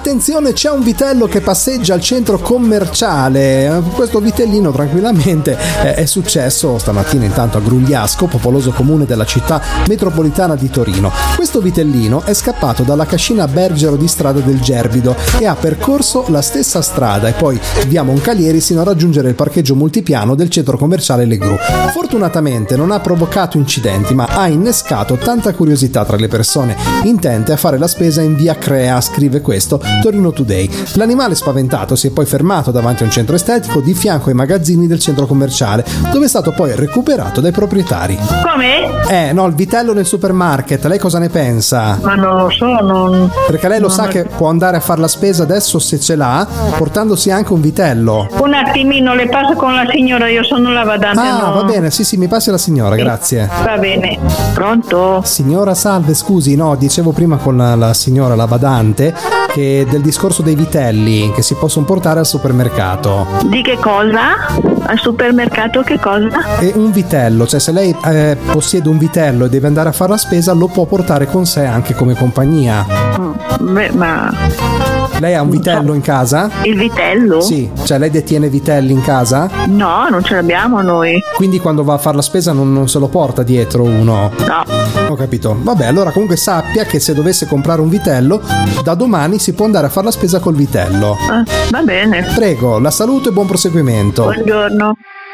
Attenzione, c'è un vitello che passeggia al centro commerciale. Questo vitellino tranquillamente è successo stamattina intanto a Grugliasco, popoloso comune della città metropolitana di Torino. Questo vitellino è scappato dalla cascina Bergero di Strada del Gerbido e ha percorso la stessa strada e poi via Moncalieri sino a raggiungere il parcheggio multipiano del centro commerciale Le Gru. Fortunatamente non ha provocato incidenti, ma ha innescato tanta curiosità tra le persone intente a fare la spesa in via Crea, scrive questo Torino Today. L'animale spaventato si è poi fermato davanti a un centro estetico di fianco ai magazzini del centro commerciale, dove è stato poi recuperato dai proprietari. Come? No, il vitello nel supermarket, lei cosa ne pensa? Ma non lo so, Perché lei lo sa che può andare a fare la spesa adesso se ce l'ha, portandosi anche un vitello. Un attimino, le passo con la signora, io sono la badante. Va bene, sì, mi passi la signora, grazie. Va bene. Pronto? Signora, salve, scusi, no, dicevo prima con la signora, la badante, che del discorso dei vitelli che si possono portare al supermercato. Di che cosa? Al supermercato che cosa? E un vitello, cioè se lei possiede un vitello e deve andare a fare la spesa, lo può portare con sé anche come compagnia. Beh, ma... Lei ha un vitello in casa? Il vitello? Sì, cioè lei detiene vitelli in casa? No, non ce l'abbiamo noi. Quindi quando va a fare la spesa non se lo porta dietro uno? No. Ho capito. Vabbè, allora comunque sappia che se dovesse comprare un vitello, da domani si può andare a fare la spesa col vitello. Va bene. Prego, la saluto e buon proseguimento. Buongiorno.